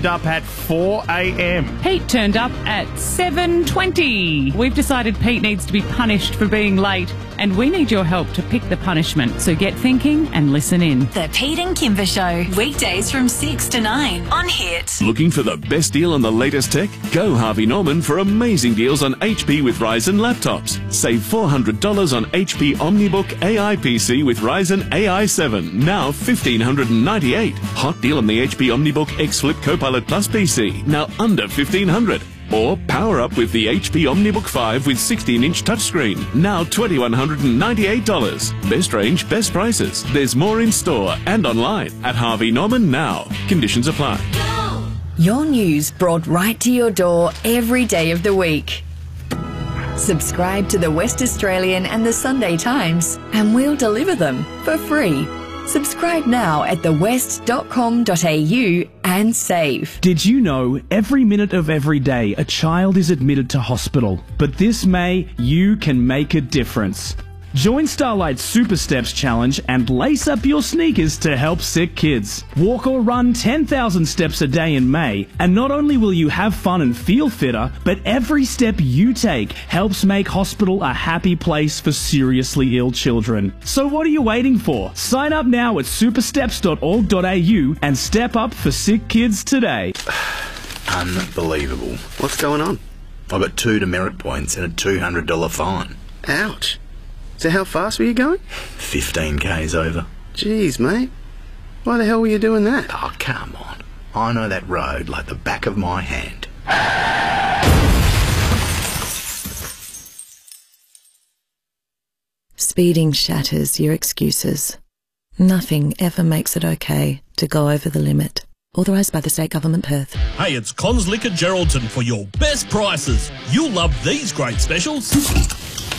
up at 4 a.m. Pete turned up at 7:20. We've decided Pete needs to be punished for being late, and we need your help to pick the punishment. So get thinking and listen in. The Pete and Kimber Show, weekdays from 6 to 9 on Hit. Looking for the best deal on the latest tech? Go Harvey Norman for amazing deals on HP with Ryzen laptops. Save $400 on HP OmniBook AI PC with Ryzen AI 7, now $1,598. Hot deal on the HP OmniBook X Flip Copilot Plus PC, now under $1,500. Or power up with the HP OmniBook 5 with 16-inch touchscreen, now $2,198. Best range, best prices. There's more in store and online at Harvey Norman now. Conditions apply. Your news brought right to your door every day of the week. Subscribe to the West Australian and the Sunday Times and we'll deliver them for free. Subscribe now at thewest.com.au and save. Did you know every minute of every day a child is admitted to hospital? But this May, you can make a difference. Join Starlight's Super Steps Challenge and lace up your sneakers to help sick kids. Walk or run 10,000 steps a day in May, and not only will you have fun and feel fitter, but every step you take helps make hospital a happy place for seriously ill children. So what are you waiting for? Sign up now at supersteps.org.au and step up for sick kids today. Unbelievable. What's going on? I got 2 demerit points and a $200 fine. Ouch. So how fast were you going? 15 k's over. Jeez, mate. Why the hell were you doing that? Oh, come on. I know that road like the back of my hand. Speeding shatters your excuses. Nothing ever makes it okay to go over the limit. Authorised by the State Government, Perth. Hey, it's Cons Liquor Geraldton for your best prices. You'll love these great specials.